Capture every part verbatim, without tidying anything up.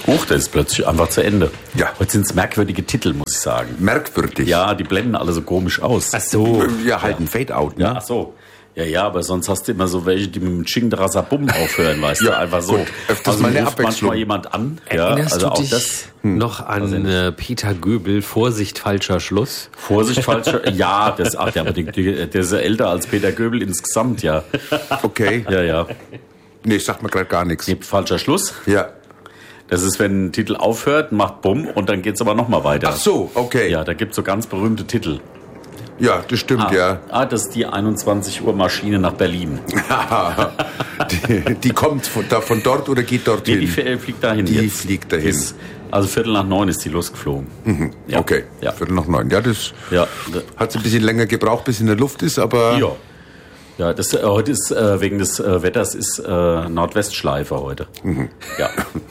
Huch, das ist plötzlich einfach zu Ende. Ja. Heute sind es merkwürdige Titel, muss ich sagen. Merkwürdig. Ja, die blenden alle so komisch aus. Ach so. Ja, halt ein Fade-out. Ne? Ja, ach so. Ja, ja, aber sonst hast du immer so welche, die mit dem Chingdrasabum aufhören, weißt du, einfach so. Gut. Öfters Also mal eine ruft manchmal Abwechslung. jemand an. Ja, Erinnerst also du auch dich das. noch an äh, Peter Göbel, Vorsicht, falscher Schluss? Vorsicht, falscher. Ja, das, ach, ja, aber die, die, der ist ja älter als Peter Göbel insgesamt, ja. Okay. Ja, ja. Nee, sagt mir gerade gar nichts. Nee, falscher Schluss. Ja. Das ist, wenn ein Titel aufhört, macht Bumm und dann geht's aber nochmal weiter. Ach so, okay. Ja, da gibt's so ganz berühmte Titel. Ja, das stimmt, Ah, ja. ah, das ist die einundzwanzig Uhr Maschine nach Berlin. die, die kommt von, da, von dort oder geht dorthin? Nee, die f- fliegt dahin Die jetzt. fliegt dahin. Ist, also Viertel nach neun ist die losgeflogen. Mhm. Ja. Okay, Ja. Viertel nach neun. Ja, das Ja. hat ein bisschen länger gebraucht, bis in der Luft ist, aber Ja. Ja, das, äh, heute ist, äh, wegen des äh, Wetters ist äh, Nordwestschleife heute. Mhm. Ja.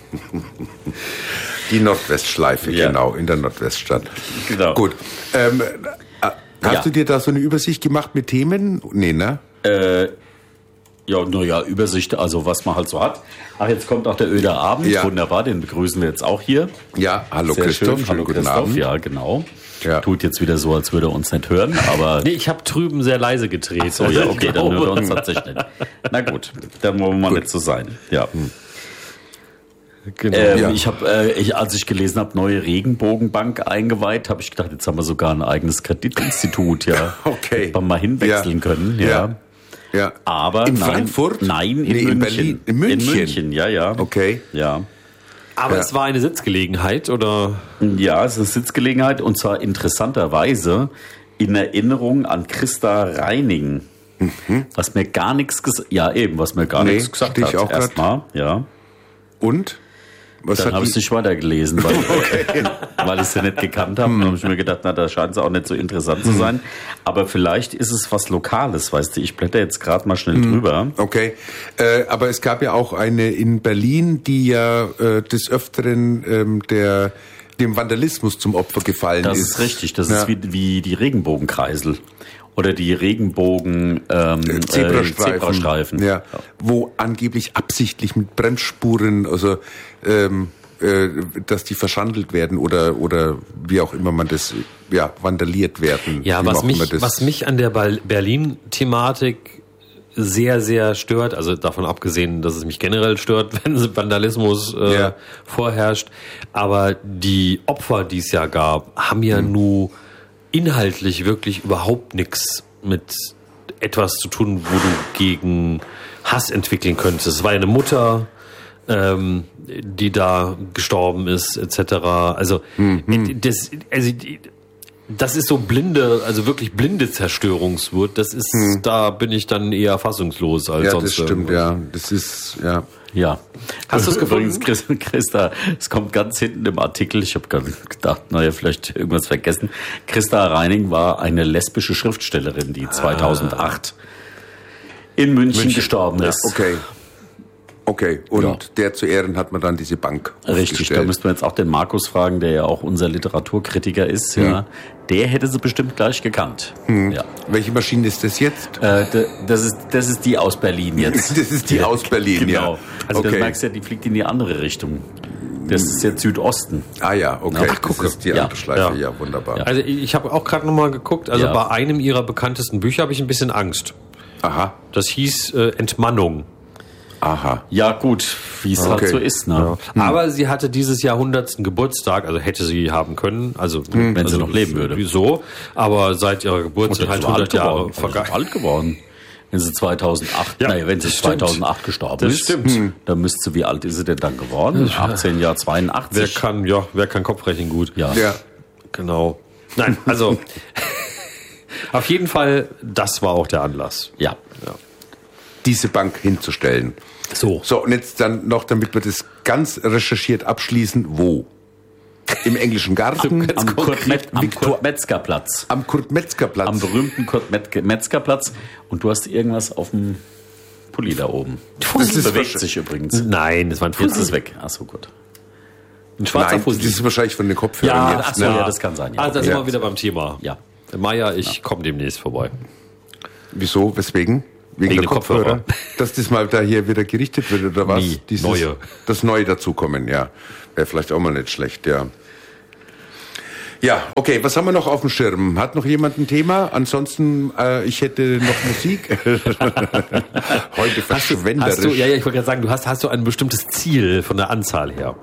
die Nordwestschleife, Ja. genau, in der Nordweststadt. Genau. Gut. Ähm, äh, hast Ja. du dir da so eine Übersicht gemacht mit Themen? Nee, ne? Äh, ja, naja, Übersicht, also was man halt so hat. Ach, jetzt kommt auch der Öder Abend. Ja. Wunderbar, den begrüßen wir jetzt auch hier. Ja, hallo Sehr Christoph, schön. schönen Hallo guten Christoph, Abend. ja, genau. Ja. Tut jetzt wieder so, als würde er uns nicht hören, aber... Nee, ich habe drüben sehr leise gedreht. Ach so, ja, okay, Ich dann glaube- hört er uns tatsächlich nicht. Na gut, dann wollen wir mal nicht so sein. Ja. Genau. Ähm, Ja. Ich habe, äh, ich, als ich gelesen habe, neue Regenbogenbank eingeweiht, habe ich gedacht, jetzt haben wir sogar ein eigenes Kreditinstitut, ja. Okay. Hätte man mal hinwechseln Ja. können, ja. Ja. Ja. Aber in nein, Frankfurt? Nein, in Nee, in München. Berlin. In München? In München, ja, ja. Okay. Ja. Aber Ja. es war eine Sitzgelegenheit, oder? Ja, es ist eine Sitzgelegenheit und zwar interessanterweise in Erinnerung an Christa Reining. Was mir gar nichts gesagt, ja eben, was mir gar Nee, nichts gesagt stehe ich hat. auch grad. Erstmal, ja. Und? Was Dann hat habe ich es die, nicht weitergelesen, weil, weil ich sie nicht gekannt habe. Dann habe ich mir gedacht, na, da scheint es auch nicht so interessant zu sein. Aber vielleicht ist es was Lokales, weißt du. Ich blätter jetzt gerade mal schnell drüber. Okay, äh, aber es gab ja auch eine in Berlin, die ja äh, des Öfteren ähm, der dem Vandalismus zum Opfer gefallen Das ist. ist richtig. Das Ja. ist wie, wie die Regenbogenkreisel. Oder die Regenbogen ähm, äh, Zebrastreifen, Zebrastreifen. Ja, wo angeblich absichtlich mit Bremsspuren, also ähm, äh, dass die verschandelt werden oder oder wie auch immer man das ja vandaliert werden. Ja, wie was auch immer mich, das, was mich an der Bal- Berlin-Thematik sehr, sehr stört, also davon abgesehen, dass es mich generell stört, wenn Vandalismus äh, Ja. vorherrscht, aber die Opfer, die es ja gab, haben ja Hm. nur inhaltlich wirklich überhaupt nichts mit etwas zu tun, wo du gegen Hass entwickeln könntest. Es war eine Mutter, ähm, die da gestorben ist, et cetera. Also Mhm. das, also die- das ist so blinde, also wirklich blinde Zerstörungswut. Das ist, da bin ich dann eher fassungslos als ja, sonst. das stimmt, irgendwas. ja, das ist ja. Ja. Hast du's Übrigens, gefunden? Chris- Christa, es kommt ganz hinten im Artikel, ich habe gedacht, naja, vielleicht irgendwas vergessen. Christa Reining war eine lesbische Schriftstellerin, die zweitausendacht in München, München. gestorben Ja, ist. Okay. Okay, und Ja. der zu Ehren hat man dann diese Bank Richtig, da aufgestellt. müssten wir jetzt auch den Markus fragen, der ja auch unser Literaturkritiker ist. Ja. Der hätte sie bestimmt gleich gekannt. Ja. Welche Maschine ist das jetzt? Äh, d- das, ist, das ist die aus Berlin jetzt. Das ist die aus Berlin, Genau. ja. Also Okay. du merkst ja, die fliegt in die andere Richtung. Das ist jetzt Südosten. Ah ja, okay. Ach, gucke. Das ist die Ja. andere Schleife, ja, Ja. wunderbar. Also ich habe auch gerade nochmal geguckt, also Ja. bei einem ihrer bekanntesten Bücher habe ich ein bisschen Angst. Aha, Das hieß äh, Entmannung. aha. Ja gut, wie es Okay. halt so ist. Ne? Aber sie hatte dieses Jahr hundertsten Geburtstag, also hätte sie haben können, also Wenn also sie noch leben würde. Wieso? Aber seit ihrer Geburt sind halt so alt hundert Jahre geworden. Also vergangen. alt geworden. Wenn sie zweitausendacht, Ja, naja, wenn sie das stimmt. zweitausendacht gestorben Das ist, stimmt. dann müsste sie, wie alt ist sie denn dann geworden? achtzehn Jahre Wer zweiundachtzig. kann, ja, wer kann Kopfrechnen gut? Ja. Ja, Genau. Nein, also auf jeden Fall, das war auch der Anlass. Ja. diese Bank hinzustellen. So. So, und jetzt dann noch, damit wir das ganz recherchiert abschließen, wo? Im Englischen Garten? Am Kurt, Met, am Viktor- Kurt Metzger Platz. Am Kurt-Metzger-Platz. Am berühmten Kurt Met- Metzger Platz. Und du hast irgendwas auf dem Pulli da oben. Das ist bewegt wahrscheinlich- sich übrigens. Nein, das war ein Jetzt ist Fuß. es weg. Ach so, gut. Ein schwarzer Nein, Fuß. das ist wahrscheinlich von den Kopfhörern Ja, jetzt. ach so, ne? ja, das kann sein. Ja. Ah, da sind Ja. wir wieder beim Thema. Ja. Meier, ich komme demnächst vorbei. Wieso? Weswegen? Wegen, Wegen der Kopfhörer, Kopfhörer. dass das mal da hier wieder gerichtet wird oder was? Nie. Dieses, Neue. Das Neue dazukommen, ja. Wäre vielleicht auch mal nicht schlecht, ja. Ja, okay, was haben wir noch auf dem Schirm? Hat noch jemand ein Thema? Ansonsten, äh, ich hätte noch Musik. Heute verschwenderisch. Hast du, ja, ja, ich wollte gerade sagen, du hast, hast du ein bestimmtes Ziel von der Anzahl her?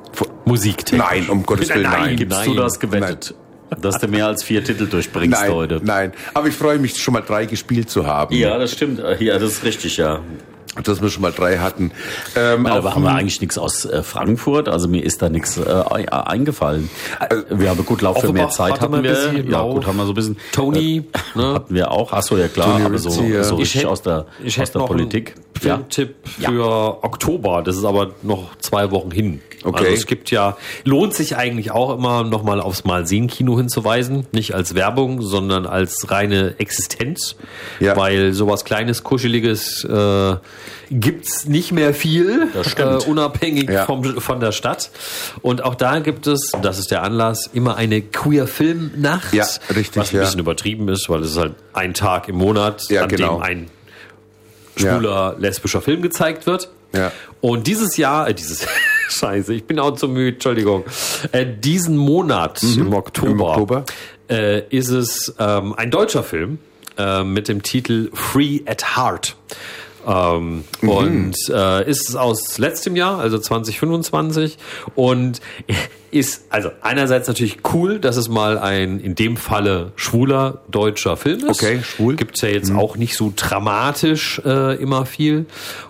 Musik. Nein, um Gottes Willen, nein. Gibst du das gewettet? Dass du mehr als vier Titel durchbringst Nein, heute. nein. Aber ich freue mich, schon mal drei gespielt zu haben. Ja, das stimmt. Ja, das ist richtig, ja. Dass wir schon mal drei hatten. Ähm, Ja, aber auf- haben wir eigentlich nichts aus äh, Frankfurt? Also mir ist da nichts äh, ei- eingefallen. Äh, wir haben gut, Lauf für mehr Offenbach Zeit hatte hatten man wir. ein bisschen, Ja, Lauf. gut, haben wir so ein bisschen. Tony, äh, ne? hatten wir auch. Ach so, ja klar, Tony aber so, Rizzi, ja. so Ich richtig hätte- aus der, Ich aus hätte der noch Politik. einen Filmtipp Ja. für Oktober. Das ist aber noch zwei Wochen hin. Okay. Also es gibt ja, lohnt sich eigentlich auch immer nochmal aufs Mal-Sehen-Kino hinzuweisen. Nicht als Werbung, sondern als reine Existenz. Ja. Weil sowas Kleines, Kuscheliges äh, gibt's nicht mehr viel, Das stimmt. Äh, unabhängig Ja. vom, von der Stadt. Und auch da gibt es, das ist der Anlass, immer eine Queer-Film-Nacht. Ja, richtig, Was ein ja. bisschen übertrieben ist, weil es ist halt ein Tag im Monat, Ja, an genau. dem ein schwuler, lesbischer Film gezeigt wird. Ja. Und dieses Jahr, äh, dieses, scheiße, ich bin auch zu müde, Entschuldigung, äh, diesen Monat im Oktober, Im Oktober. Äh, ist es ähm, ein deutscher Film äh, mit dem Titel Free at Heart. Ähm, Mhm. Und äh, ist aus letztem Jahr, also zwanzig fünfundzwanzig, und ist also einerseits natürlich cool, dass es mal ein in dem Falle schwuler deutscher Film ist. Okay, schwul. Gibt's ja jetzt auch nicht so dramatisch äh, immer viel.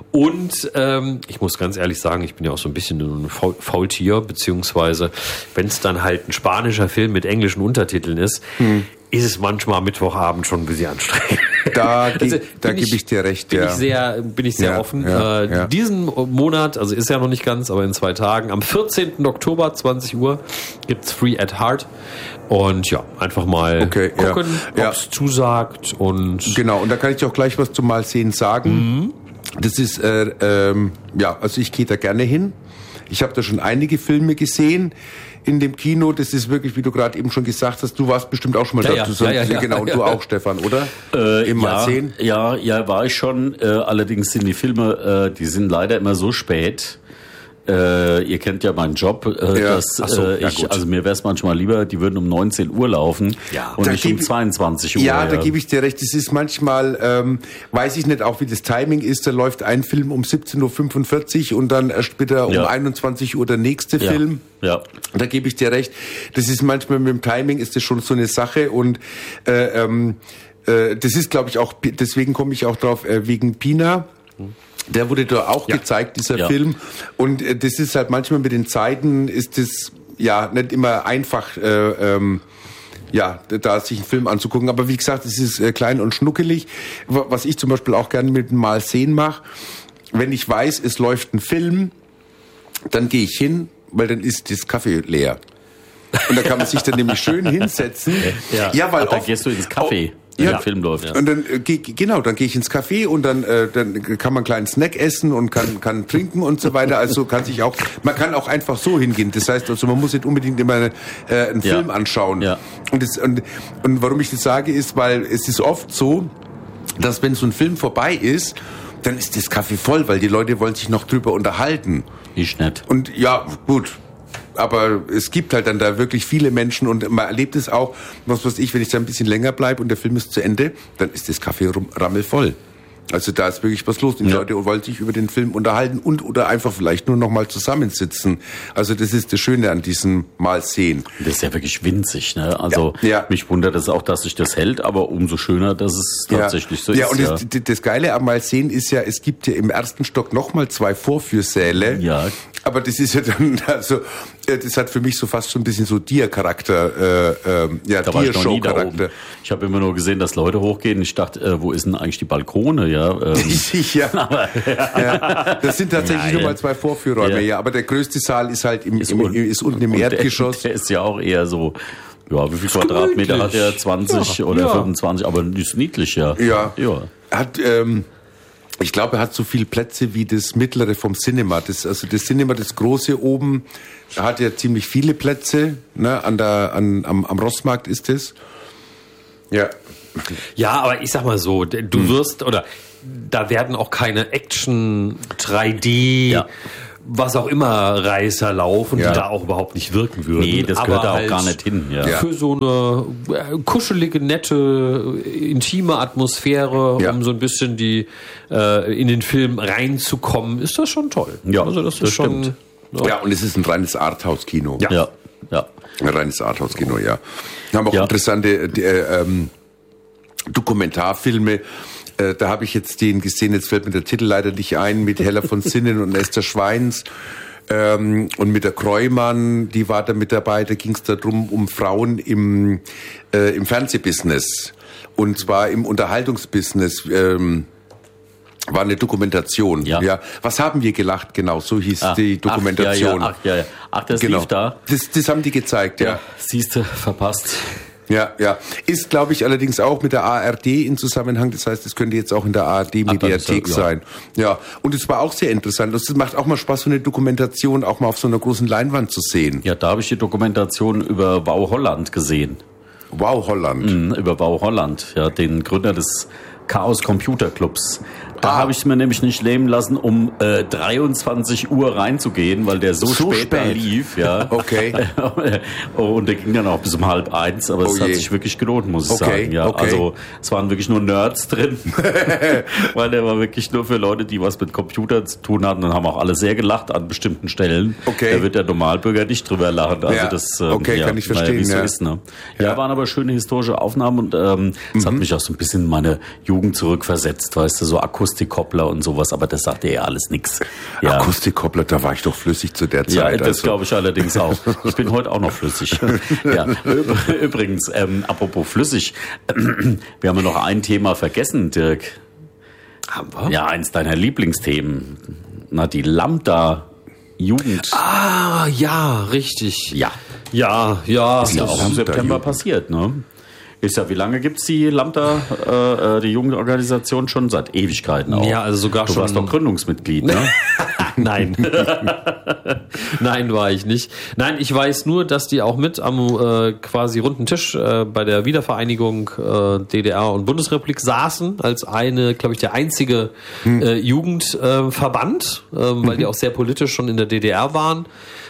Und ähm, ich muss ganz ehrlich sagen, ich bin ja auch so ein bisschen ein Faul- Faultier, beziehungsweise wenn es dann halt ein spanischer Film mit englischen Untertiteln ist, ist es manchmal Mittwochabend schon ein bisschen anstrengend. Da, ge- Also, da bin gebe ich- ich dir recht, Bin ja. ich sehr, bin ich sehr Ja, offen. ja, äh, ja. Diesen Monat, also ist ja noch nicht ganz, aber in zwei Tagen, am vierzehnten Oktober, zwanzig Uhr, gibt's Free at Heart. Und ja, einfach mal Okay, ja. gucken, Ja. ob's zusagt. Und Genau, und da kann ich auch gleich was zum Malsehen sagen. Mhm. Das ist, äh, ähm, ja, also ich gehe da gerne hin. Ich habe da schon einige Filme gesehen in dem Kino. Das ist wirklich, wie du gerade eben schon gesagt hast, du warst bestimmt auch schon mal Ja, da. ja, Du- ja, ja, ja. Genau, und du auch, Stefan, oder? Äh, Im ja, Malsehen? ja, ja, war ich schon. Äh, allerdings sind die Filme, äh, die sind leider immer so spät. Äh, ihr kennt ja meinen Job, äh, Ja. dass Ach so, äh, ja, ich, gut. also mir wäre es manchmal lieber, die würden um neunzehn Uhr laufen Ja. und Da nicht um geb- zweiundzwanzig Uhr. Ja, da gebe ich dir recht. Es ist manchmal, ähm, weiß ich nicht auch, wie das Timing ist. Da läuft ein Film um siebzehn Uhr fünfundvierzig und dann erst später um Ja. einundzwanzig Uhr der nächste ja. Film. Ja. Da gebe ich dir recht. Das ist manchmal mit dem Timing ist das schon so eine Sache und äh, ähm, äh, das ist, glaube ich, auch, deswegen komme ich auch drauf, äh, wegen Pina. Der wurde da auch Ja. gezeigt, dieser Ja. Film. Und äh, das ist halt manchmal mit den Zeiten ist das ja nicht immer einfach, äh, ähm, ja, da sich einen Film anzugucken. Aber wie gesagt, es ist äh, klein und schnuckelig. Wa- Was ich zum Beispiel auch gerne mit dem Malsehen mache, wenn ich weiß, es läuft ein Film, dann gehe ich hin, weil dann ist das Kaffee leer. Und da kann man sich dann nämlich schön hinsetzen. Ja. weil Ach, da oft- gehst du ins Café, Oh, wenn ja. der Film läuft. Und dann äh, geh, genau, dann gehe ich ins Café und dann, äh, dann kann man einen kleinen Snack essen und kann kann trinken und so weiter. Also kann sich auch, man kann auch einfach so hingehen. Das heißt, also man muss nicht unbedingt immer äh, einen Ja. Film anschauen. Ja. Und, das, und und warum ich das sage, ist, weil es ist oft so, dass wenn so ein Film vorbei ist, dann ist das Café voll, weil die Leute wollen sich noch drüber unterhalten. Ich nicht. Und ja, gut. Aber es gibt halt dann da wirklich viele Menschen und man erlebt es auch, was weiß ich, wenn ich da ein bisschen länger bleibe und der Film ist zu Ende, dann ist das Café rum- rammelvoll. Also da ist wirklich was los. Die Ja. Leute wollen sich über den Film unterhalten und oder einfach vielleicht nur noch mal zusammensitzen. Also das ist das Schöne an diesem Malsehen. Das ist ja wirklich winzig, ne? Also Ja. Ja. mich wundert es auch, dass sich das hält, aber umso schöner, dass es tatsächlich so ja, ist. und ja, das, das, das Geile am Malsehen ist ja, es gibt ja im ersten Stock noch mal zwei Vorführsäle. Ja. Aber das ist ja dann, also, äh, das hat für mich so fast so ein bisschen so Dia-Charakter, äh, ähm, ja, da war ich noch nie da oben. Dia-Show-Charakter. Ich habe immer nur gesehen, dass Leute hochgehen. Ich dachte, äh, wo ist denn eigentlich die Balkone? Ja, ähm, ja. ja. Das sind tatsächlich Nein. nur mal zwei Vorführräume, Ja. ja. Aber der größte Saal ist halt im, ist, im, un- ist unten im und Erdgeschoss. Der, der ist ja auch eher so, ja, wie viel Quadratmeter gemütlich. hat der? zwanzig Ja, oder ja. fünfundzwanzig, aber ist niedlich, ja. Ja. Ja. Hat, ähm, ich glaube, er hat so viele Plätze wie das mittlere vom Cinema. Das, also das Cinema, das große oben, hat ja ziemlich viele Plätze. Ne? An der, an, am, am Rossmarkt ist es. Ja. ja, aber ich sag mal so, du wirst, oder da werden auch keine Action drei D Ja. was auch immer Reißer laufen, Ja. die da auch überhaupt nicht wirken würden. Nee, das gehört da auch halt gar nicht hin. Ja. Ja. Für so eine äh, kuschelige, nette, intime Atmosphäre, Ja. um so ein bisschen die äh, in den Film reinzukommen, ist das schon toll. Ja, also das ist das schon. stimmt. Ja, und es ist ein reines Arthouse-Kino. Ja. Ja, ja. Ein reines Arthouse-Kino, ja. Wir haben auch Ja. interessante äh, ähm, Dokumentarfilme. Äh, da habe ich jetzt den gesehen, jetzt fällt mir der Titel leider nicht ein, mit Hella von Sinnen und Esther Schweins. Ähm, und mit der Kreumann, die war da mit dabei, da ging es darum, um Frauen im, äh, im Fernsehbusiness. Und zwar im Unterhaltungsbusiness. Ähm, war eine Dokumentation. Ja. Ja. Was haben wir gelacht? Genau, so hieß Ah, die Dokumentation. Ach, ja, ja. Ach, ja, ja. Ach das Genau. lief da. Das, das haben die gezeigt, ja. Siehste, verpasst. Ja, ja. Ist, glaube ich, allerdings auch mit der A R D in Zusammenhang. Das heißt, es könnte jetzt auch in der A R D-Mediathek ja. sein. Ja. Und es war auch sehr interessant. Es macht auch mal Spaß, so eine Dokumentation auch mal auf so einer großen Leinwand zu sehen. Ja, da habe ich die Dokumentation über Wow Holland gesehen. Wow, Holland. Mhm, über Wow Holland, ja, den Gründer des Chaos Computer Clubs. Da Ah. habe ich es mir nämlich nicht nehmen lassen, um äh, dreiundzwanzig Uhr reinzugehen, weil der so, So spät, da spät. lief. Ja. Okay. Und der ging dann auch bis um halb eins, aber Oh es hat je. sich wirklich gelohnt, muss ich Okay, sagen. Ja, okay. also es waren wirklich nur Nerds drin, weil der war wirklich nur für Leute, die was mit Computern zu tun hatten und haben auch alle sehr gelacht an bestimmten Stellen. Okay. Da wird der Normalbürger nicht drüber lachen. Also Ja. das, ähm, Okay, ja, kann ich naja, verstehen, wie es so ja. ist, ne? Ja, Ja. waren aber schöne historische Aufnahmen und ähm, es hat mich auch so ein bisschen in meine Jugend zurückversetzt, weißt du, so Akustikkoppler und sowas, aber das sagte ja alles nix. Ja. Akustikkoppler, da war ich doch flüssig zu der Ja, Zeit. das also. glaube ich allerdings auch. Ich bin heute auch noch flüssig. Ja. Übrigens, ähm, apropos flüssig, wir haben ja noch ein Thema vergessen, Dirk. Haben wir? Ja, eins deiner Lieblingsthemen. Na, die Lambda-Jugend. Ah, ja, richtig. Ja. Ja, ja. Ist ja auch im Lambda September Jugend. passiert, ne? Ist ja, wie lange gibt's die Lambda, äh, äh, die Jugendorganisation schon? Seit Ewigkeiten auch. Ja, also sogar du schon- warst doch Gründungsmitglied, ne? Nein. Nein, war ich nicht. Nein, ich weiß nur, dass die auch mit am äh, quasi runden Tisch äh, bei der Wiedervereinigung äh, D D R und Bundesrepublik saßen, als eine, glaube ich, der einzige äh, Jugendverband, äh, weil die auch sehr politisch schon in der D D R waren.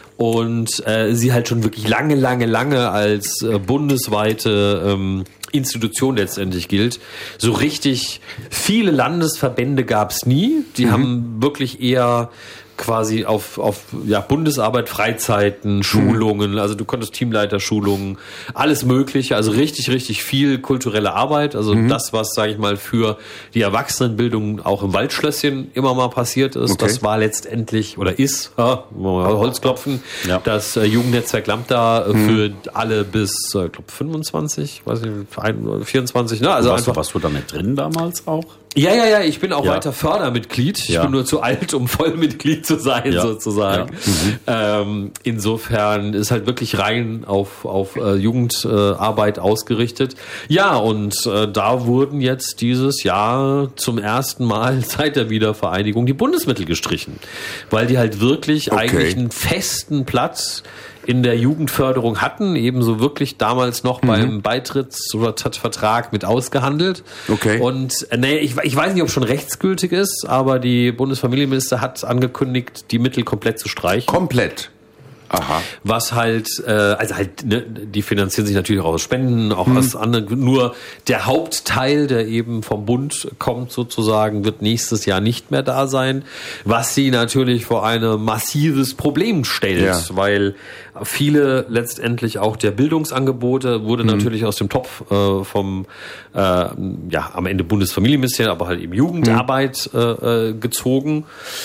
Und äh, sie halt schon wirklich lange, lange, lange als äh, bundesweite ähm, Institution letztendlich gilt. So richtig viele Landesverbände gab's nie. Die Mhm. haben wirklich eher quasi auf, auf ja, Bundesarbeit, Freizeiten, Schulungen, also du konntest Teamleiterschulungen, alles mögliche, also richtig, richtig viel kulturelle Arbeit, also Mhm. das, was, sage ich mal, für die Erwachsenenbildung auch im Waldschlösschen immer mal passiert ist, Okay. das war letztendlich, oder ist, ja, Holzklopfen, Ja. das äh, Jugendnetzwerk Lambda äh, für alle bis, äh, ich glaube, fünfundzwanzig, weiß nicht, ein- vierundzwanzig, ne, also warst, du, einfach. warst du da nicht drin damals auch? Ja, ja, ja, ich bin auch Ja. weiter Fördermitglied. Ich Ja. bin nur zu alt, um Vollmitglied zu sein, Ja. sozusagen. Ähm, insofern ist halt wirklich rein auf, auf äh, Jugendarbeit äh, ausgerichtet. Ja, und äh, da wurden jetzt dieses Jahr zum ersten Mal seit der Wiedervereinigung die Bundesmittel gestrichen. Weil die halt wirklich Okay. eigentlich einen festen Platz in der Jugendförderung hatten, ebenso wirklich damals noch beim Beitritts- oder Vertrag mit ausgehandelt. Okay. Und äh, nee, ich, ich weiß nicht, ob es schon rechtsgültig ist, aber die Bundesfamilienminister hat angekündigt, die Mittel komplett zu streichen. Komplett. Aha. Was halt, äh, also halt, ne, die finanzieren sich natürlich auch aus Spenden, auch aus anderen. Nur der Hauptteil, der eben vom Bund kommt sozusagen, wird nächstes Jahr nicht mehr da sein, was sie natürlich vor ein massives Problem stellt, Ja. weil viele letztendlich auch der Bildungsangebote wurde natürlich aus dem Topf äh, vom, äh, ja, am Ende Bundesfamilienministerium, aber halt eben Jugendarbeit äh, äh, gezogen.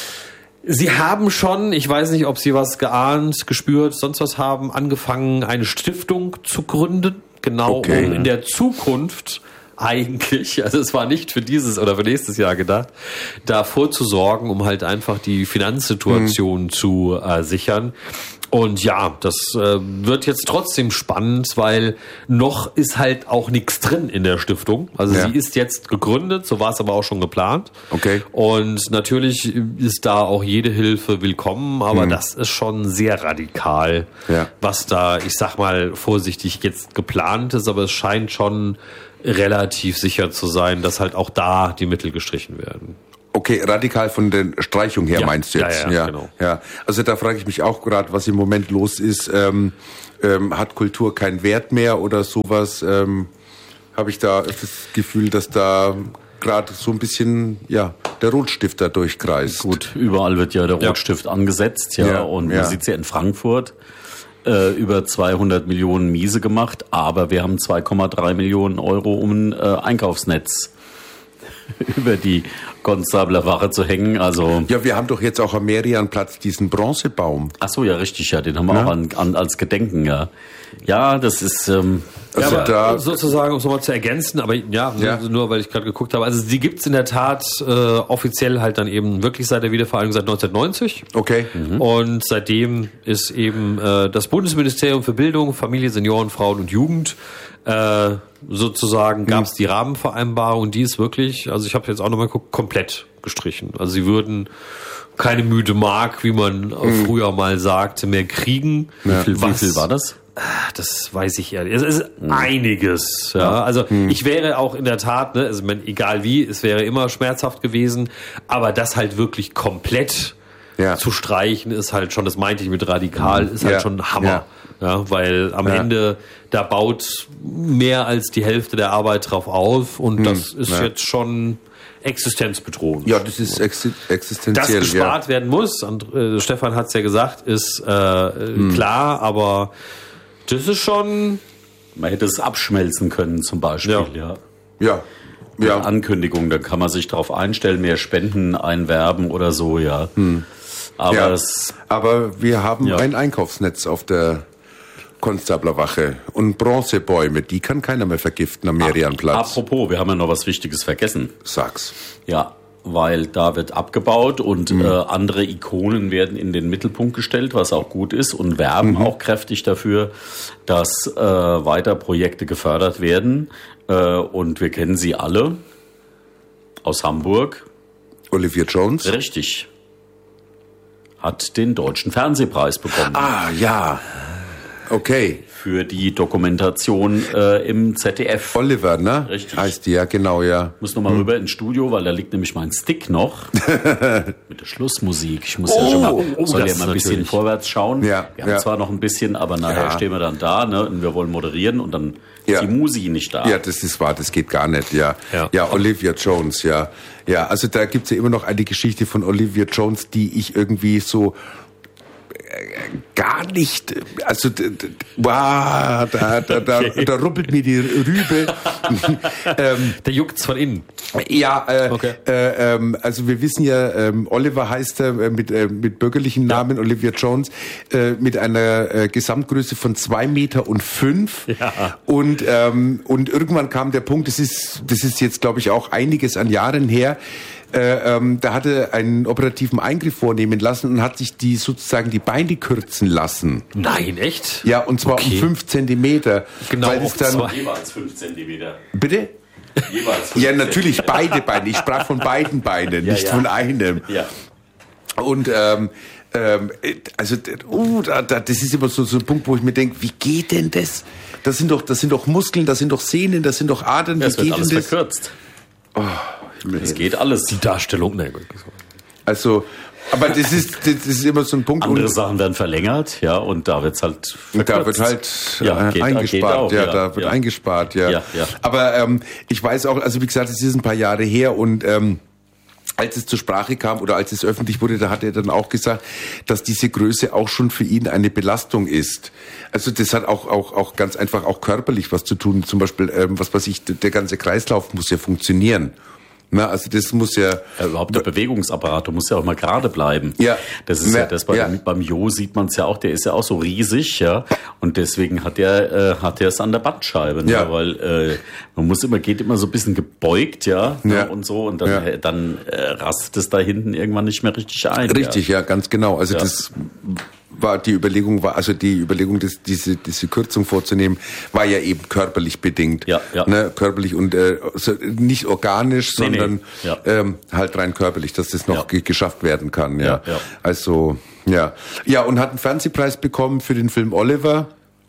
Sie haben schon, ich weiß nicht, ob Sie was geahnt, gespürt, sonst was haben, angefangen, eine Stiftung zu gründen, genau Okay. um in der Zukunft eigentlich, also es war nicht für dieses oder für nächstes Jahr gedacht, da vorzusorgen, um halt einfach die Finanzsituation zu äh, sichern. Und ja, das äh, wird jetzt trotzdem spannend, weil noch ist halt auch nichts drin in der Stiftung. Also Ja. sie ist jetzt gegründet, so war es aber auch schon geplant. Okay. Und natürlich ist da auch jede Hilfe willkommen, aber das ist schon sehr radikal, Ja. was da, ich sag mal vorsichtig, jetzt geplant ist, aber es scheint schon relativ sicher zu sein, dass halt auch da die Mittel gestrichen werden. Okay, radikal von der Streichung her Ja. meinst du jetzt? Ja, ja, genau. ja. Also da frage ich mich auch gerade, was im Moment los ist. Ähm, ähm, hat Kultur keinen Wert mehr oder sowas? Ähm, Habe ich da das Gefühl, dass da gerade so ein bisschen ja der Rotstift da durchkreist. Gut, überall wird ja der Rotstift ja. angesetzt, ja, ja und ja. man sieht ja in Frankfurt äh, über zweihundert Millionen Miese gemacht, aber wir haben zwei Komma drei Millionen Euro, um ein äh, Einkaufsnetz über die Konstabler Wache zu hängen, also... Ja, wir haben doch jetzt auch am Merianplatz diesen Bronzebaum. Ach so, ja, richtig, ja, den haben wir Ja. auch an, an, als Gedenken, ja. Ja, das ist... Ähm, Also ja, da sozusagen, um es nochmal zu ergänzen, aber ja, Ja. nur weil ich gerade geguckt habe, also die gibt's in der Tat äh, offiziell halt dann eben wirklich seit der Wiedervereinigung seit neunzehnhundertneunzig. okay. Mhm. Und seitdem ist eben äh, das Bundesministerium für Bildung, Familie, Senioren, Frauen und Jugend äh, sozusagen gab es die Rahmenvereinbarung, die ist wirklich, also ich habe jetzt auch nochmal geguckt, komplett gestrichen. Also sie würden keine müde Mark, wie man mhm. früher mal sagte, mehr kriegen. wie, viel, Was, wie viel war das? Das weiß ich ehrlich. Es ist einiges. Ja, also ich wäre auch in der Tat, ne, also ich meine, egal wie, es wäre immer schmerzhaft gewesen, aber das halt wirklich komplett Ja. zu streichen ist halt schon, das meinte ich mit radikal, ist halt Ja. schon Hammer. Ja. Ja, weil am Ja. Ende da baut mehr als die Hälfte der Arbeit drauf auf und das ist Ja. jetzt schon existenzbedrohend. Ja, das ist exi- Dass existenziell. gespart werden muss, und, äh, Stefan hat es ja gesagt, ist äh, hm. klar, aber das ist schon... Man hätte es abschmelzen können zum Beispiel, Ja. ja. Ja. Ja. Ja. Ankündigung, da kann man sich darauf einstellen, mehr Spenden einwerben oder so, ja. Aber ja. es, Aber wir haben Ja. ein Einkaufsnetz auf der Konstablerwache und Bronzebäume, die kann keiner mehr vergiften am Merianplatz. apropos, wir haben ja noch was Wichtiges vergessen. Sag's. Ja, weil da wird abgebaut und Mhm. äh, andere Ikonen werden in den Mittelpunkt gestellt, was auch gut ist, und werben Mhm. auch kräftig dafür, dass äh, weiter Projekte gefördert werden. Äh, und wir kennen sie alle aus Hamburg. Olivia Jones. Richtig. Hat den Deutschen Fernsehpreis bekommen. Ah, ja. Okay. Für die Dokumentation äh, im Z D F. Oliver, ne? Richtig. Heißt die, ja, genau, ja. Ich muss nochmal rüber ins Studio, weil da liegt nämlich mein Stick noch. Mit der Schlussmusik. Ich muss Oh, ja schon mal, oh, soll das ja mal ein bisschen natürlich. vorwärts schauen. Ja, wir haben ja. zwar noch ein bisschen, aber nachher Ja. stehen wir dann da, ne? Und wir wollen moderieren und dann Ja. ist die Musi nicht da. Ja, das ist wahr, das geht gar nicht, ja. Ja. Ja, Olivia Jones, ja. Ja, also da gibt's ja immer noch eine Geschichte von Olivia Jones, die ich irgendwie so äh, gar nicht, also d- d- wow, da, da, da, Okay. da ruppelt mir die Rübe. ähm, Der juckt's von innen. ja, äh, Okay. äh, ähm, also wir wissen ja, ähm, Oliver heißt er äh, mit, äh, mit bürgerlichen Namen, Olivia Jones, äh, mit einer äh, Gesamtgröße von zwei Meter und fünf. Ja. Und, ähm, und irgendwann kam der Punkt, das ist, das ist jetzt, glaube ich, auch einiges an Jahren her, äh, ähm, da hatte er einen operativen Eingriff vornehmen lassen und hat sich die sozusagen die Beine kürzen lassen. Nein, echt? Ja, und zwar Okay. um fünf Zentimeter. Genau, Weil es auf dann, zwei. Jeweils fünf Zentimeter. bitte? Jeweils fünf Ja, natürlich beide Beine. Ich sprach von beiden Beinen, nicht ja. von einem. Ja. Und ähm, ähm, also uh, da, da, das ist immer so, so ein Punkt, wo ich mir denke, wie geht denn das? Das sind doch, das sind doch Muskeln, das sind doch Sehnen, das sind doch Adern. Es Wie wird geht alles denn das? verkürzt. Oh, Es geht alles. Die Darstellung, ne. Also, aber das ist, das ist immer so ein Punkt. Andere und, Sachen werden verlängert, ja, und da wird's halt verkürzt. Da wird halt Ja, äh, geht- eingespart, geht auch, ja, ja, da wird ja. eingespart, ja. Ja, ja. Aber ähm, ich weiß auch, also wie gesagt, es ist ein paar Jahre her und ähm, als es zur Sprache kam oder als es öffentlich wurde, da hat er dann auch gesagt, dass diese Größe auch schon für ihn eine Belastung ist. Also das hat auch auch auch ganz einfach auch körperlich was zu tun. Zum Beispiel, ähm, was weiß ich, der ganze Kreislauf muss ja funktionieren. Na, also das muss ja... Ja, überhaupt der Bewegungsapparat, du musst ja auch mal gerade bleiben. Ja. Das ist ja, Ja, das bei, ja. beim Jo sieht man es ja auch, der ist ja auch so riesig, ja. Und deswegen hat er äh, hat er es an der Bandscheibe, ne? Ja. Weil äh, man muss immer, geht immer so ein bisschen gebeugt, ja, Ja. ne? Und so, und dann, Ja. äh, dann äh, rastet es da hinten irgendwann nicht mehr richtig ein. Richtig, ja, ganz genau. Also Ja. das war die Überlegung, war also die Überlegung, das, diese diese Kürzung vorzunehmen, war ja eben körperlich bedingt. Ja, ja. Ne, körperlich und äh, so, nicht organisch, Nee, nee. sondern Ja. ähm, halt rein körperlich, dass das noch Ja. ge geschafft werden kann. Ja. Ja, ja. Also ja, ja und hat einen Fernsehpreis bekommen für den Film Oliver.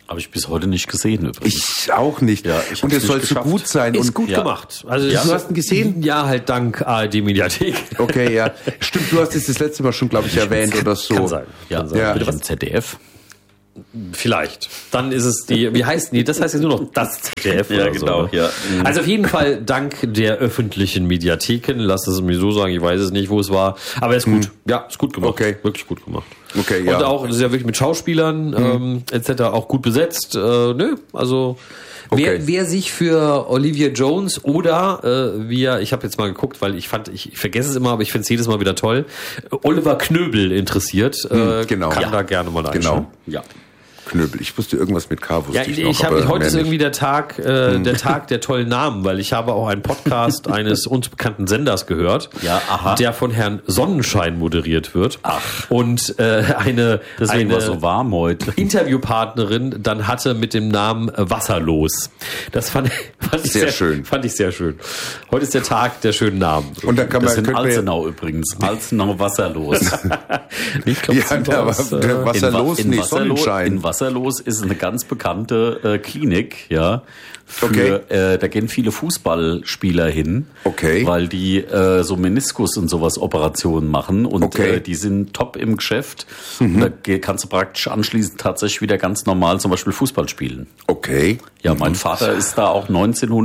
Habe ich bis heute nicht gesehen übrigens. Ich auch nicht. Ja, ich und hab's es soll nicht so geschafft. gut sein. Ist und gut ja. gemacht. Also Ja, es- du hast ihn gesehen? Ja, halt dank A R D-Mediathek. Okay, ja. Stimmt, du hast es das letzte Mal schon, glaube ich, erwähnt oder so. Kann sein. Ja, Kann sein. Ja. Bitte was? Im Z D F. Vielleicht. Dann ist es die, wie heißt die? Das heißt jetzt nur noch das Z D F Ja, oder genau, so. Ne? ja. Also auf jeden Fall dank der öffentlichen Mediatheken. Lass es mir so sagen, ich weiß es nicht, wo es war. Aber er ist gut. Ja, ist gut gemacht. Okay. Wirklich gut gemacht. Okay, Und ja. auch, das ist ja wirklich mit Schauspielern ähm, et cetera auch gut besetzt. Äh, nö, also Okay. wer, wer sich für Olivia Jones oder äh, wie er, ich habe jetzt mal geguckt, weil ich fand, ich, ich vergesse es immer, aber ich finde es jedes Mal wieder toll, Oliver Knöbel interessiert, äh, genau. kann Ja. da gerne mal reinschauen. Genau. Ja. Knöbel. Ich wusste irgendwas mit K, wusste Ja, ich ich, noch. ich aber habe heute mehr ist nicht. irgendwie der Tag, äh, der Tag der tollen Namen, weil ich habe auch einen Podcast eines uns bekannten Senders gehört, Ja, aha. der von Herrn Sonnenschein moderiert wird. Ach. Und äh, eine, Deswegen war eine es so warm heute. Interviewpartnerin dann hatte mit dem Namen äh, Wasserlos. Das fand, fand ich Sehr sehr, schön. Fand ich sehr schön. Heute ist der Tag der schönen Namen. Und dann kann Das man, in könnte man Alzenau übrigens. Alzenau wasserlos. Ich glaub, ja, sie ja, aber war's, äh, der Wasserlos, in, nee, Wa- in, Wasserlos Sonnenschein. in Wasserlos ist eine ganz bekannte äh, Klinik, ja. Für, Okay. äh, da gehen viele Fußballspieler hin, Okay. weil die äh, so Meniskus und sowas Operationen machen und Okay. äh, die sind top im Geschäft. Und da ge- kannst du praktisch anschließend tatsächlich wieder ganz normal zum Beispiel Fußball spielen. Okay. Ja, mein Vater ist da auch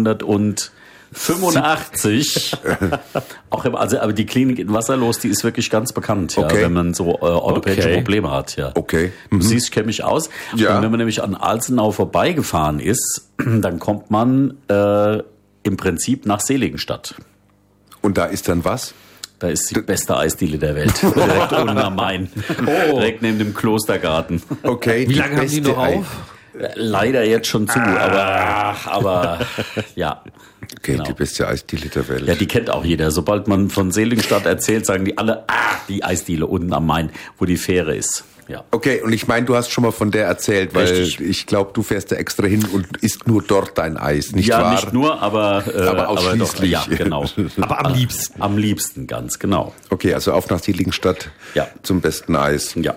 neunzehnhundertfünfundachtzig. auch im, also, aber die Klinik in Wasserlos, die ist wirklich ganz bekannt, ja, Okay. wenn man so äh, orthopädische Okay. Probleme hat, ja. Okay. Du siehst, ich kenne mich aus. Ja. Und wenn man nämlich an Alzenau vorbeigefahren ist, dann kommt man äh, im Prinzip nach Seligenstadt. Und da ist dann was? Da ist die beste Eisdiele der Welt. Direkt unten am Main. Direkt neben dem Klostergarten. Okay. Wie lange haben die beste noch Ei- auf? Leider jetzt schon zu, aber, aber ja. Okay, Genau. die beste Eisdiele der Welt. Ja, die kennt auch jeder. Sobald man von Seligenstadt erzählt, sagen die alle, ah, die Eisdiele unten am Main, wo die Fähre ist. Ja. Okay, und ich meine, du hast schon mal von der erzählt, weil Richtig. ich glaube, du fährst da extra hin und isst nur dort dein Eis, nicht ja, wahr? nicht nur, aber, äh, Aber ausschließlich. doch, ja, genau. Aber am liebsten. Am liebsten, ganz genau. Okay, also auf nach Seligenstadt Ja. zum besten Eis. Ja.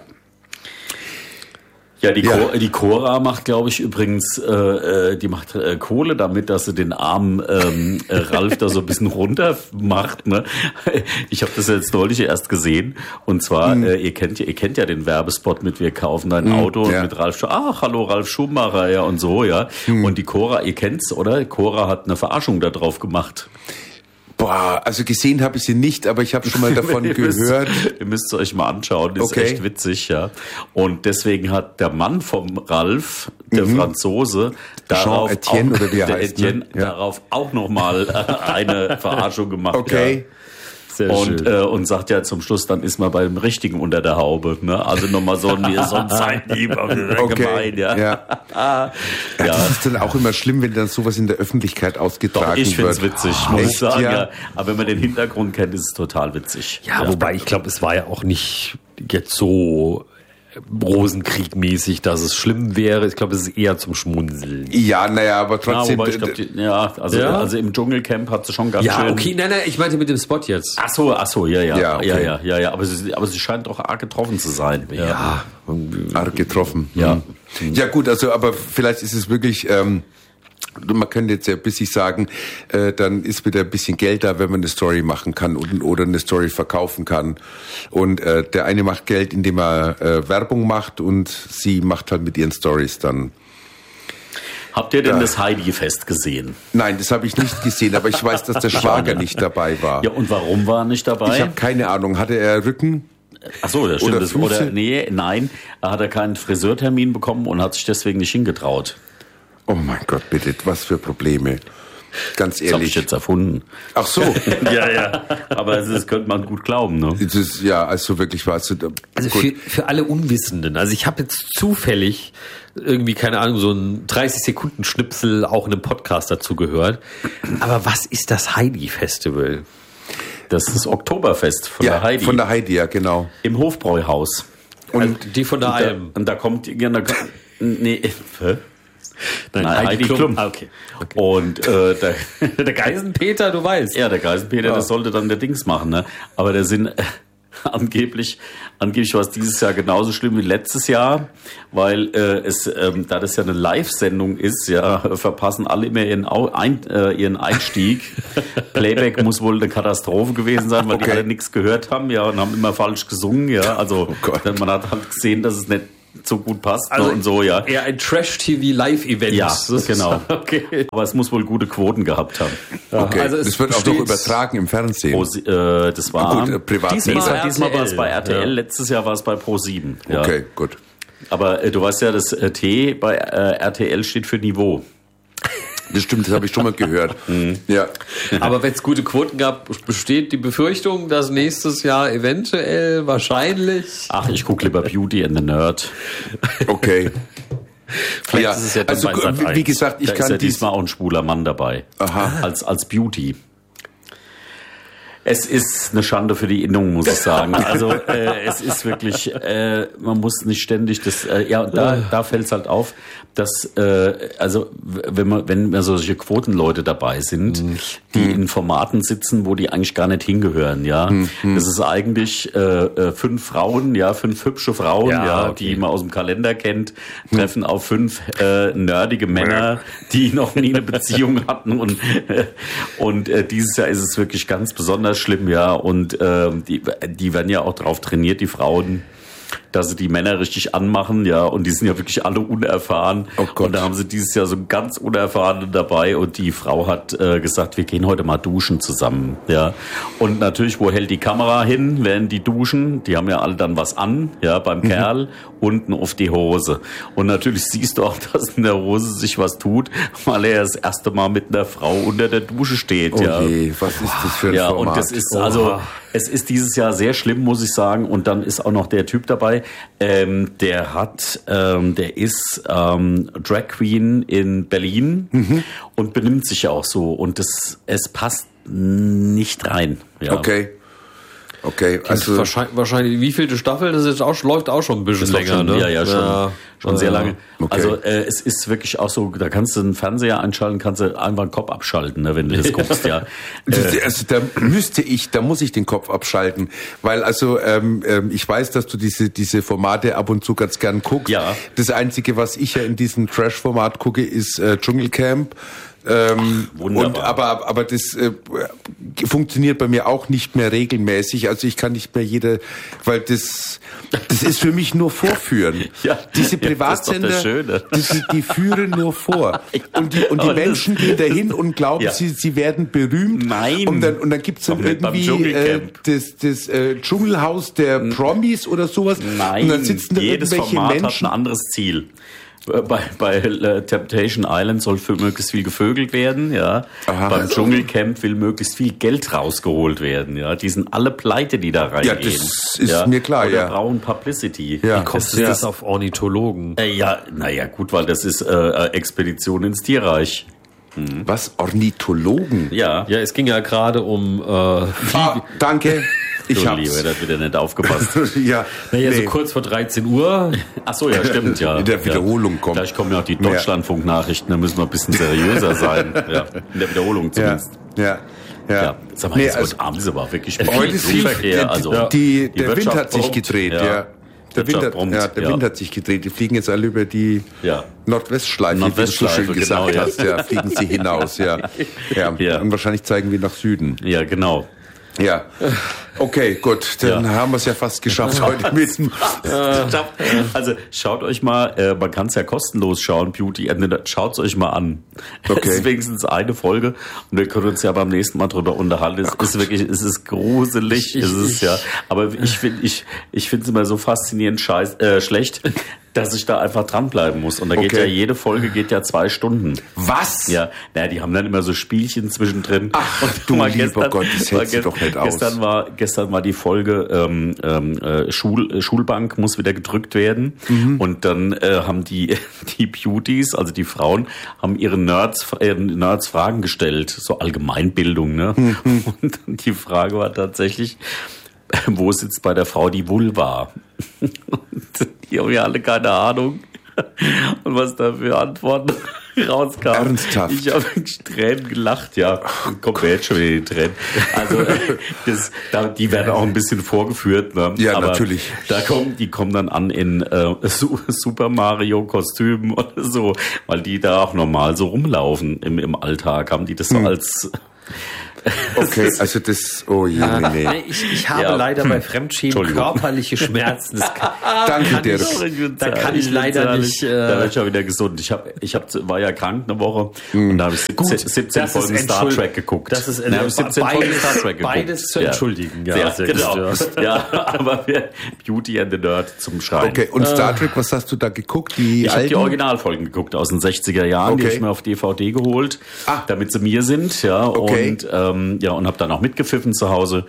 Ja, die, Ja. Cor- die Cora macht, glaube ich, übrigens, äh, äh, die macht äh, Kohle damit, dass sie den armen ähm, äh, Ralf da so ein bisschen runter macht. Ne? Ich habe das jetzt neulich erst gesehen. Und zwar, Mhm. äh, ihr kennt ja, ihr kennt ja den Werbespot mit "Wir kaufen dein Auto" ja. und mit Ralf Schu- ach, hallo Ralf Schumacher, ja und so, ja. Mhm. Und die Cora, ihr kennt's, oder? Cora hat eine Verarschung da drauf gemacht. Boah, also gesehen habe ich sie nicht, aber ich habe schon mal davon Ihr müsst- gehört. Ihr müsst es euch mal anschauen, das Okay. ist echt witzig, ja. Und deswegen hat der Mann vom Ralf, der Franzose, darauf Mhm. Etienne auch, oder wie er der heißt, Etienne, ne? Ja. darauf auch nochmal eine Verarschung gemacht. Okay. Ja. Sehr Und, schön. äh, und sagt ja zum Schluss, dann ist man beim Richtigen unter der Haube. Ne? Also nochmal so ein, so ein Zeitdieb, Okay. gemein, ja. Ja. Ja, das ist dann auch immer schlimm, wenn dann sowas in der Öffentlichkeit ausgetragen Doch, ich find's wird. witzig, muss ich Echt, sagen, ja? ja. Aber wenn man den Hintergrund kennt, ist es total witzig. Ja, wobei ich glaube, es war ja auch nicht jetzt so Rosenkriegmäßig, dass es schlimm wäre. Ich glaube, es ist eher zum Schmunzeln. Ja, naja, aber Ja, trotzdem. wobei ich glaub, die, ja, also, Ja? also im Dschungelcamp hat sie schon ganz Ja, schön. okay, nein, nein, ich meinte mit dem Spot jetzt. Ach so, ach so, ja, ja, Ja, ja, okay. ja, ja, ja, ja. Aber sie, aber sie scheint doch arg getroffen zu sein. Ja. arg getroffen. Ja. Mhm. Ja gut, also aber vielleicht ist es wirklich, ähm, man könnte jetzt ja bissig sagen, äh, dann ist wieder ein bisschen Geld da, wenn man eine Story machen kann und, oder eine Story verkaufen kann. Und äh, der eine macht Geld, indem er äh, Werbung macht und sie macht halt mit ihren Stories dann. Habt ihr denn Ja. das Heidi-Fest gesehen? Nein, das habe ich nicht gesehen, aber ich weiß, dass der Schwager nicht dabei war. Ja, und warum war er nicht dabei? Ich habe keine Ahnung. Hatte er Rücken? Ach so, das stimmt. oder das, Füße? oder nee, nein, er hat er keinen Friseurtermin bekommen und hat sich deswegen nicht hingetraut. Oh mein Gott, bitte, was für Probleme. Ganz Das habe ich ehrlich. jetzt erfunden. Ach so. Ja, ja. Aber das, das könnte man gut glauben, ne? Das ist, ja, also wirklich war es. Also gut. für, für alle Unwissenden. Also ich habe jetzt zufällig irgendwie, keine Ahnung, so ein dreißig Sekunden Schnipsel auch in einem Podcast dazu gehört. Aber was ist das Heidi-Festival? Das ist das Oktoberfest von Ja, der Heidi. von der Heidi, ja, genau. Im Hofbräuhaus. Und also die von der Und da, Alm. und da kommt, ja, da, nee, hä? Nein, Nein, Heidi Heidi Klum. Klum. Ah, okay. Und äh, der, Der Geisenpeter, du weißt. ja, der Geisenpeter, Ja. das sollte dann der Dings machen, ne? Aber der sind, Angeblich, angeblich war es dieses Jahr genauso schlimm wie letztes Jahr, weil äh, es, ähm, da das ja eine Live-Sendung ist, ja, verpassen alle immer ihren, Au- ein, äh, ihren Einstieg. Playback muss wohl eine Katastrophe gewesen sein, weil Okay. die alle nichts gehört haben, ja, und haben immer falsch gesungen, ja. Also Oh Gott. man hat halt gesehen, dass es nicht so gut passt Also ne, und so, ja. Eher ein Trash-T V-Live-Event. Ja, Das ist- genau. Okay. Aber es muss wohl gute Quoten gehabt haben. Okay, also es das wird auch noch besteht- übertragen im Fernsehen. Pro, äh, das war Gut, äh, privat. Diesmal- diesmal, R T L. diesmal war es bei R T L, Ja. letztes Jahr war es bei Pro sieben. Ja. Okay, gut. Aber äh, du weißt ja, das äh, T bei äh, R T L steht für Niveau. Das stimmt, das habe ich schon mal gehört. Ja. Aber wenn es gute Quoten gab, besteht die Befürchtung, dass nächstes Jahr eventuell, wahrscheinlich... Ach, ich gucke lieber Beauty and the Nerd. Okay. Vielleicht Ja, ist es ja dann also, bei Sat wie- wie eins. gesagt, ich da kann ist ja dies- diesmal auch ein schwuler Mann dabei. Aha. Als, als Beauty. Es ist eine Schande für die Innung, muss ich sagen. Also äh, es ist wirklich, äh, man muss nicht ständig das, äh, ja, und da, da fällt es halt auf, dass, äh, also w- wenn man, wenn wir solche Quotenleute dabei sind, Mhm. die in Formaten sitzen, wo die eigentlich gar nicht hingehören, ja. Mhm. Das ist eigentlich äh, äh, fünf Frauen, ja, fünf hübsche Frauen, Ja, ja, okay. die man aus dem Kalender kennt, treffen auf fünf äh, nerdige Männer, die noch nie eine Beziehung hatten und äh, und äh, dieses Jahr ist es wirklich ganz besonders schlimm, ja, und äh, die die werden ja auch drauf trainiert, die Frauen, dass sie die Männer richtig anmachen, ja, und die sind ja wirklich alle unerfahren. Oh Gott. Und da haben sie dieses Jahr so einen ganz Unerfahrenen dabei und die Frau hat äh, gesagt, wir gehen heute mal duschen zusammen, ja. Und natürlich, wo hält die Kamera hin, während die duschen? Die haben ja alle dann was an, ja, beim Mhm. Kerl, unten auf die Hose. Und natürlich siehst du auch, dass in der Hose sich was tut, weil er das erste Mal mit einer Frau unter der Dusche steht, Oh ja. je, was ist das für ein Ja, Format? und das ist also, es ist dieses Jahr sehr schlimm, muss ich sagen. Und dann ist auch noch der Typ dabei, ähm, der hat, ähm, der ist ähm, Drag Queen in Berlin Mhm. und benimmt sich ja auch so. Und das, es passt nicht rein. Ja. Okay. Okay, Also also wahrscheinlich, wahrscheinlich, wie vielte Staffel? Das ist auch, läuft auch schon ein bisschen Das ist doch länger, schon, ne? ja, ja, schon, schon sehr lange. Okay. Also äh, es ist wirklich auch so, da kannst du einen Fernseher einschalten, kannst du einfach den Kopf abschalten, ne, wenn du das guckst, ja. Das, also da müsste ich, da muss ich den Kopf abschalten, weil also ähm, ähm, ich weiß, dass du diese diese Formate ab und zu ganz gern guckst. Ja. Das Einzige, was ich ja in diesem Trash-Format gucke, ist äh, Dschungelcamp. Ähm, Ach, wunderbar. und aber aber das äh, funktioniert bei mir auch nicht mehr regelmäßig. Also ich kann nicht mehr jede, weil das das ist für mich nur Vorführen. Ja, Diese ja, das ist doch Privatsender, das Schöne. die, die führen nur vor. Und die und die Aber das- Menschen gehen dahin und glauben, Ja. sie sie werden berühmt. Nein. Und dann und dann gibt's dann Doch nicht beim irgendwie äh, Dschungelcamp. das das äh, Dschungelhaus der Promis oder sowas. Nein, und dann sitzen da jedes irgendwelche Format Menschen. hat ein anderes Ziel. Bei, bei äh, Temptation Island soll für möglichst viel gevögelt werden, ja. Aha. Beim Dschungelcamp will möglichst viel Geld rausgeholt werden, ja. Die sind alle pleite, die da reingehen. Ja, das ist mir klar, Oder ja. brauchen Publicity. Ja. Wie kommt Das es ist das auf Ornithologen? Äh, ja, naja, gut, weil das ist äh, Expedition ins Tierreich. Was? Ornithologen? Ja. Ja, es ging ja gerade um äh, Ah, danke. Ich Du hab's. Lieber, der hat wieder nicht aufgepasst. ja. naja, nee. so kurz vor dreizehn Uhr. Ach so, ja, stimmt, ja. In der Wiederholung ja. kommt. Gleich kommen ja auch die Deutschlandfunk-Nachrichten, da müssen wir ein bisschen seriöser sein. Ja, in der Wiederholung Ja, zumindest. ja, ja. Ja, sag mal, Nee, jetzt also, heute Abend ist aber wirklich heute ist viel, Flugverkehr. Also, die, die, der Wind Wirtschaft hat sich brummt. gedreht, ja. Der, Wind Wirtschaft hat, brummt, ja, der ja. Wind hat sich gedreht. Die fliegen jetzt alle über die Ja. Nordwestschleife, Nordwestschleife, wie du so schön genau, gesagt ja. hast. Ja, fliegen sie hinaus, ja. Ja. Ja. Und wahrscheinlich zeigen wir nach Süden. Ja, genau. Ja. Okay, gut. Dann Ja. haben wir es ja fast geschafft heute mit dem. Also schaut euch mal, äh, man kann es ja kostenlos schauen, Beauty and the Nerd. Schaut es euch mal an. Okay. Es ist wenigstens eine Folge und wir können uns ja beim nächsten Mal drüber unterhalten. Es ist wirklich, es ist gruselig, Ich- es ist ich- ja. Aber ich finde, ich, ich finde es immer so faszinierend scheiß, äh, schlecht, dass ich da einfach dranbleiben muss. Und da geht Okay. ja jede Folge geht ja zwei Stunden. Was? Ja, naja, die haben dann immer so Spielchen zwischendrin. Ach, Und du mal lieber Gott, das war hält sie gest- doch nicht aus. Gestern war, gestern war die Folge ähm, ähm, äh, Schul, äh, Schulbank muss wieder gedrückt werden. Mhm. Und dann äh, haben die die Beauties, also die Frauen, haben ihre Nerds, äh, Nerds Fragen gestellt, so Allgemeinbildung. Ne? Mhm. Und dann die Frage war tatsächlich, wo sitzt bei der Frau die Vulva? Und die haben ja alle keine Ahnung. Und was da für Antworten rauskam. Ernsthaft? Ich habe Tränen gelacht, ja. Kommt mir jetzt schon wieder die Tränen. Also, das, da, die werden auch ein bisschen vorgeführt. Ne? Ja, aber natürlich. Da kommen, die kommen dann an in äh, Super Mario-Kostümen oder so, weil die da auch normal so rumlaufen im, im Alltag. Haben die das so hm. als... Okay, also das, oh je, nee, nee. Nee, ich, ich habe Ja. leider bei Fremdschämen körperliche Schmerzen. Das kann, Danke, kann Dirk. ich, da kann ich leider nicht. Da Äh, werde ich ja wieder gesund. Ich hab, ich hab, war ja krank eine Woche und da habe ich siebzehn, siebzehn das ist Folgen Star entschuld- Trek geguckt. Das ist Da hab ich siebzehn Folgen beides, Star Trek geguckt. beides zu Ja. entschuldigen. Ja, sehr genau. gut, ja. Ja, aber wir, Beauty and the Nerd zum Schreien. Okay, und Star Trek, was hast du da geguckt? Die Ich habe alten? die Originalfolgen geguckt aus den sechziger Jahren, die Okay. habe ich mir auf D V D geholt, Ah. damit sie mir sind, ja, Okay. und ähm, ja, und habe dann auch mitgepfiffen zu Hause.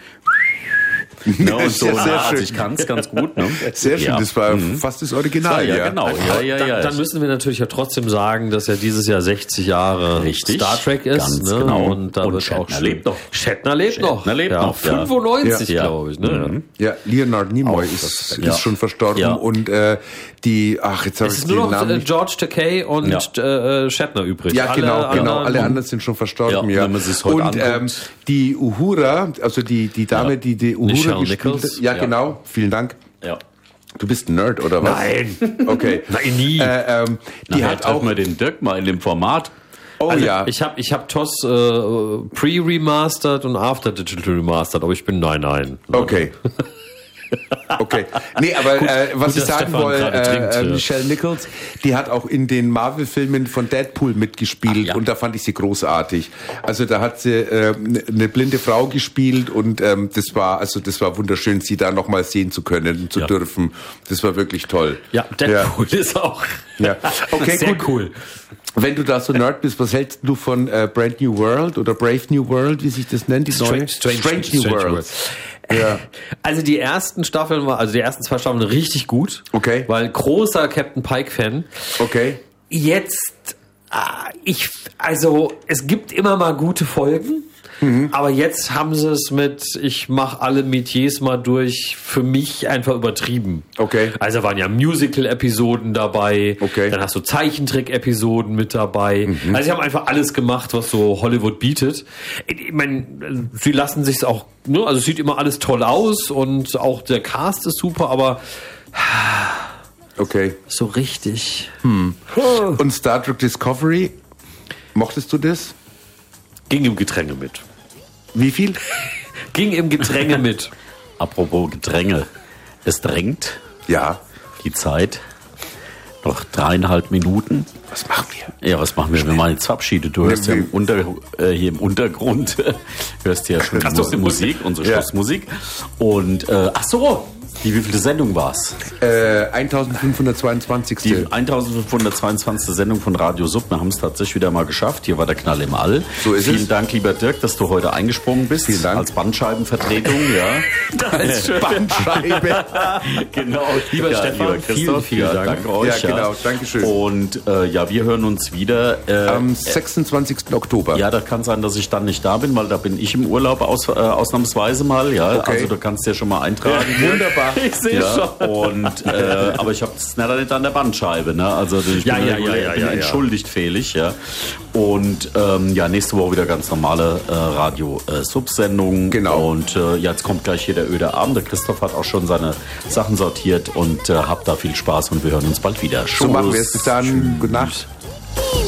Ne, und so, Ja, sehr na, also schön. ich kann es ganz gut. Ne? Sehr schön, ja. das war fast das Original, ja, ja. genau. Ja, ja, dann, ja. dann müssen wir natürlich ja trotzdem sagen, dass ja dieses Jahr sechzig Jahre Richtig. Star Trek ist. Ganz ne? genau. Und da Und wird Shatner auch schön- lebt noch. Shatner lebt noch. Shatner lebt ja, noch, ja. fünfundneunzig, Ja. glaube ich. Ne? Ja, Leonard Nimoy Auch ist, das- ist ja. schon verstorben Ja. und äh, die, ach, jetzt habe Es ich ist den nur noch Namen äh, nicht. George Takei und Ja. äh, Shatner übrig. Ja, alle, genau, genau. Alle anderen- anderen sind schon verstorben, Ja, ja. wenn man sich's heute und ähm, anguckt. die Uhura, also die die Dame, Ja. die die Uhura Nichelle gespielt Nichols. hat. Ja, Ja. genau. Vielen Dank. Ja. Du bist ein Nerd, oder was? Nein. Okay. Nein, nie. Äh, ähm, die Nachher hat treffen auch. wir den Dirk mal in dem Format. Oh Also ja. Ich habe ich hab T O S äh, Pre-Remastered und After Digital Remastered, aber ich bin nein, nein. Okay. Okay. Nee, aber äh, was gut, ich dass sagen Stefan wollte, gerade trinkt, äh, äh, ja. Nichelle Nichols, die hat auch in den Marvel-Filmen von Deadpool mitgespielt Ach, ja. und da fand ich sie großartig. Also da hat sie äh, eine blinde Frau gespielt und ähm, das war also das war wunderschön, sie da noch mal sehen zu können, zu Ja. dürfen. Das war wirklich toll. Ja, Deadpool ist auch Ja. Okay, sehr gut. cool. Wenn du da so Nerd bist, was hältst du von äh, Brand New World oder Brave New World, wie sich das nennt? Die neue? Strange, Strange New Strange World. World. Ja. Also die ersten Staffeln war, also die ersten zwei Staffeln richtig gut. Okay. Weil großer Captain Pike-Fan. Okay. Jetzt, ah, ich, also es gibt immer mal gute Folgen, Mhm. aber jetzt haben sie es mit, ich mache alle Metiers mal durch, für mich einfach übertrieben. Okay. Also waren ja Musical-Episoden dabei, Okay. dann hast du Zeichentrick-Episoden mit dabei. Also sie haben einfach alles gemacht, was so Hollywood bietet. Ich meine, sie lassen sich's auch, ne, also es sieht immer alles toll aus und auch der Cast ist super, aber Okay. so richtig. Und Star Trek Discovery, mochtest du das? Ging im Getränke mit. Wie viel? Ging im Getränke mit. Apropos Gedränge. Es drängt Ja. die Zeit. Noch dreieinhalb Minuten. Was machen wir? Ja, was machen wir? Wir machen jetzt Verabschiede. Du hörst ja Nee, im Unter, äh, hier im Untergrund, hörst ja schon Ach so, die Musik, unsere ja. Schlussmusik. Und, äh, ach so, die wievielte Sendung war's? Äh, eintausendfünfhundertzweiundzwanzig. Die eintausendfünfhundertzweiundzwanzigste Sendung von Radio Sub. Wir haben es tatsächlich wieder mal geschafft. Hier war der Knall im All. So ist Vielen es. Dank, lieber Dirk, dass du heute eingesprungen bist. Vielen Dank. Als Bandscheibenvertretung, ja. Als Bandscheibe. Genau. Lieber ja, Stefan, lieber Christoph, vielen, vielen ja, Dank. Danke euch. Ja, genau, Dankeschön. Und äh, ja, wir hören uns wieder. Äh, Am sechsundzwanzigsten Oktober. Ja, das kann sein, dass ich dann nicht da bin, weil da bin ich im Urlaub aus, äh, ausnahmsweise mal. Ja, Okay. also du kannst ja schon mal eintragen. Wunderbar. Ich sehe Ja, schon. und äh, aber ich habe es nicht an der Bandscheibe, ne? Also ich Ja, bin, ja, ja, ja, bin ja, ja. entschuldigt fehlig, ja. Und ähm, ja, nächste Woche wieder ganz normale äh, Radio-Sub-Sendung. Genau. Und äh, ja, jetzt kommt gleich hier der öde Abend. Der Christoph hat auch schon seine Sachen sortiert und äh, habt da viel Spaß und wir hören uns bald wieder. So machen wir es. Bis dann. Gute Nacht.